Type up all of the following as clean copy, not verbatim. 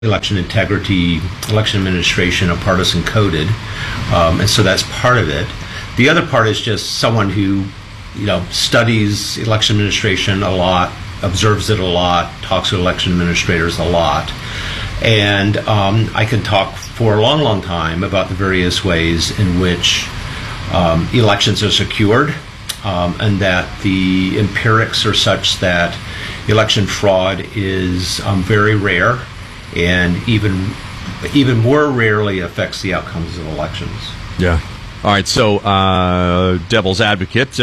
election integrity, election administration are partisan coded, and so that's part of it. The other part is just someone who, studies election administration a lot, observes it a lot, talks to election administrators a lot, and I can talk for a long, long time about the various ways in which elections are secured, and that the empirics are such that election fraud is very rare, and even more rarely affects the outcomes of elections. Yeah. All right. So, devil's advocate,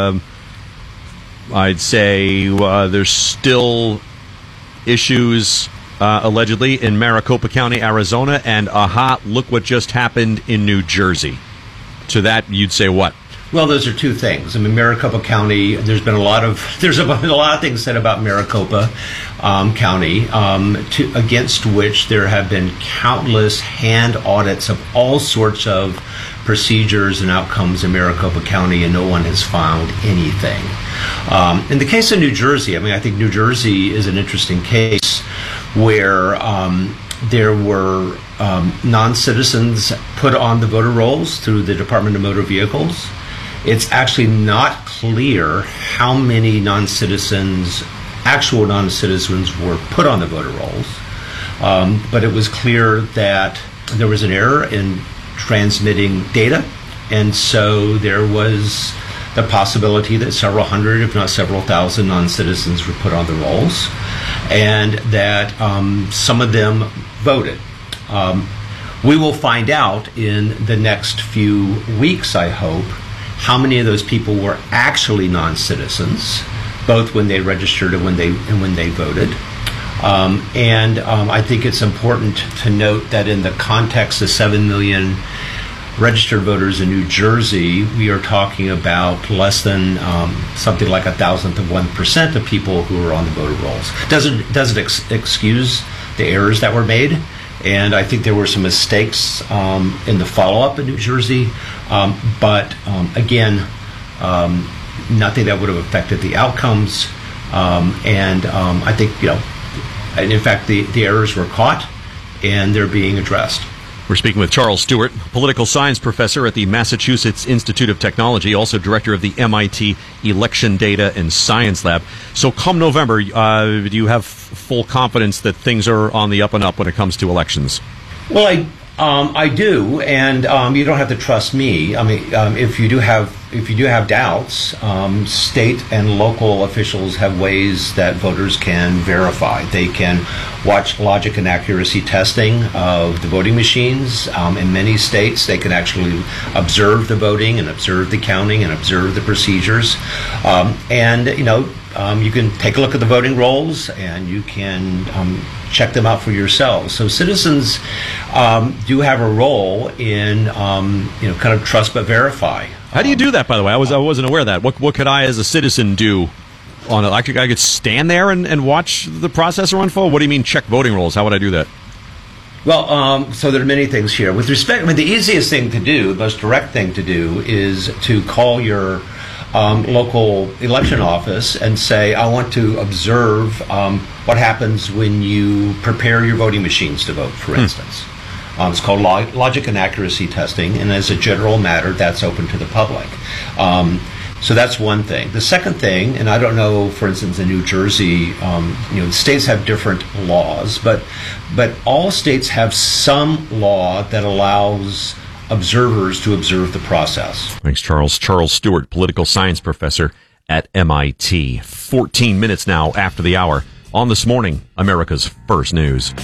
I'd say there's still issues allegedly in Maricopa County, Arizona, and look what just happened in New Jersey. To that, you'd say what? Well, those are two things. I mean, Maricopa County. There's been a lot of things said about Maricopa County, against which there have been countless hand audits of all sorts of procedures and outcomes in Maricopa County, and no one has found anything. In the case of New Jersey, I think New Jersey is an interesting case where there were non-citizens put on the voter rolls through the Department of Motor Vehicles. It's actually not clear how many actual non-citizens were put on the voter rolls, but it was clear that there was an error in transmitting data, and so there was the possibility that several hundred, if not several thousand, non-citizens were put on the rolls, and that some of them voted. We will find out in the next few weeks, I hope, how many of those people were actually non-citizens, both when they registered and when they voted. I think it's important to note that in the context of 7 million registered voters in New Jersey, we are talking about less than something like 0.1% of people who are on the voter rolls. Doesn't excuse the errors that were made, and I think there were some mistakes in the follow-up in New Jersey, but again, nothing that would have affected the outcomes, and I think, and in fact, the errors were caught, and they're being addressed. We're speaking with Charles Stewart, political science professor at the Massachusetts Institute of Technology, also director of the MIT Election Data and Science Lab. So come November, do you have full confidence that things are on the up and up when it comes to elections? Well, I do, and you don't have to trust me. I mean, if you do have doubts, state and local officials have ways that voters can verify. They can watch logic and accuracy testing of the voting machines. In many states, they can actually observe the voting and observe the counting and observe the procedures. You can take a look at the voting rolls, and you can check them out for yourselves. So citizens do have a role in kind of trust but verify. How do you do that, by the way? I wasn't aware of that. What could I as a citizen do on it? I could stand there and watch the process unfold? What do you mean check voting rolls? How would I do that? Well, so there are many things here. With respect, the easiest thing to do, the most direct thing to do, is to call your local election office and say, I want to observe what happens when you prepare your voting machines to vote, for instance. It's called logic and accuracy testing, and as a general matter, that's open to the public. So that's one thing. The second thing, and I don't know, for instance, in New Jersey, states have different laws, but all states have some law that allows observers to observe the process. Thanks, Charles. Charles Stewart, political science professor at MIT. 14 minutes now after the hour on This Morning, America's First News.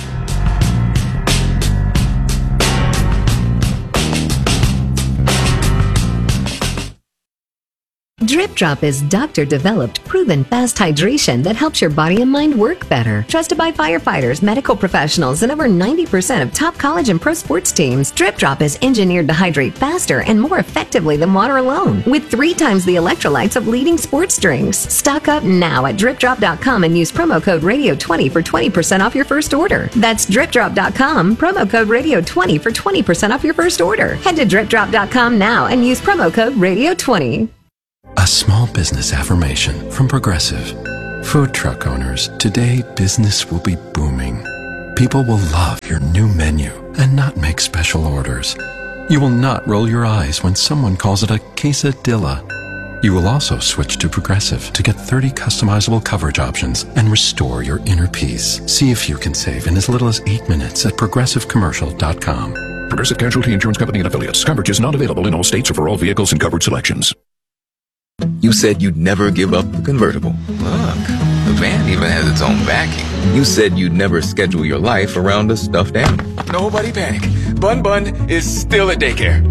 Drip Drop is doctor-developed, proven fast hydration that helps your body and mind work better. Trusted by firefighters, medical professionals, and over 90% of top college and pro sports teams, Drip Drop is engineered to hydrate faster and more effectively than water alone, with 3 times the electrolytes of leading sports drinks. Stock up now at DripDrop.com and use promo code Radio20 for 20% off your first order. That's DripDrop.com, promo code Radio20 for 20% off your first order. Head to DripDrop.com now and use promo code Radio20. A small business affirmation from Progressive. Food truck owners, today business will be booming. People will love your new menu and not make special orders. You will not roll your eyes when someone calls it a quesadilla. You will also switch to Progressive to get 30 customizable coverage options and restore your inner peace. See if you can save in as little as 8 minutes at progressivecommercial.com. Progressive Casualty Insurance Company and Affiliates. Coverage is not available in all states or for all vehicles and coverage selections. You said you'd never give up the convertible. Look, the van even has its own backing. You said you'd never schedule your life around a stuffed animal. Nobody panic. Bun Bun is still at daycare.